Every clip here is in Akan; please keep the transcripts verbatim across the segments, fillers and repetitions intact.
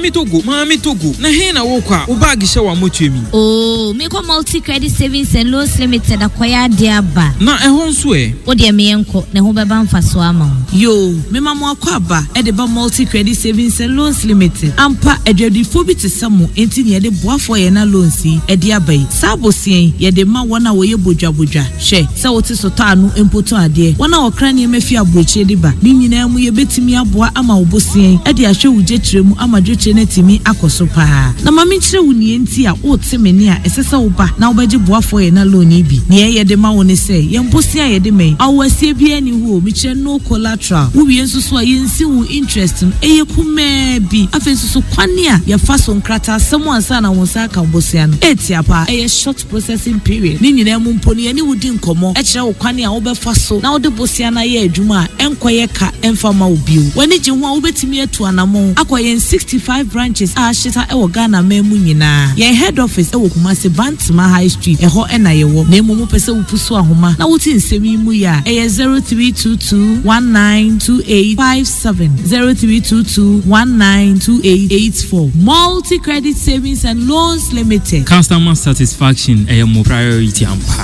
Mami Togo, Mami Togo. Na he na wo kwa, wo bag hye wa motuemi. Oh, me ko Multi Credit Savings and Loans Limited akwaya dia ba. Na ehon so e. Wo de me enko, na ho beba mfaso ama. Yo, me mama akwa ba, e de ba Multi Credit Savings and Loans Limited. Ampa edwadifo bi te samo enti ne de boafo ye na loans yi e de abai. Sabosien ye de ma wona wo ye bodwabodwa. Hwe, se wo te so ta anu empoto ade. Wona wo kra ne mafi abroche de ba. Ni nyina mu ye betimi aboa ama wo bosien e de ahwe wo jetremu ama dwetire na timi akoso pa. Na mami kire wo nie enti a wo te meni a esese wo ba na wo baje boafo ye na loan yi bi. Ne ye de ma wo ne se ye mposia ye de me. Awasie bi ani wo mi kire no collateral. Wo wie nsusu a ye nsi wo interest no eye kuma bi. Afen susu kwane a ye fa so nkrata asemo ansa na wo sa ka bosia no. Etia pa eye short processing period. Ni nyina mu mponi ani wo di nkomo. E kire wo kwane a wo be fa so na wo de bosia na ye adwuma a enkoye ka emfa ma wo bio. Wani je ho a wo betimi atu anamo. Akoye sixty-five branches a shita e wo Ghana memu nyina. Ye head office e wo Kumasi Bantima High Street. E ho e na ye wo. Na emu mu pese wo pusu ahoma. Na wo ti nsemi mu ya. E zero three two two one nine two eight five seven zero three two two one nine two eight eight four. Multi Credit Savings and Loans Limited. Customer satisfaction e mo priority ampa.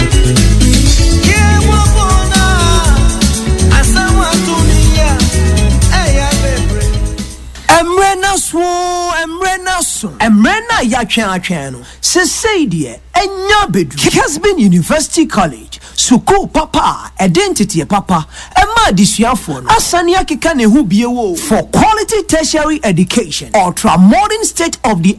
Emrena so, emrena so, emrena ya twen atwen no. Se say de enya bedu. Casbin University College. Suku papa, identity papa, Emma disuafo no. Asani akeka ne hu bie wo for quality tertiary education. Ultra modern state of the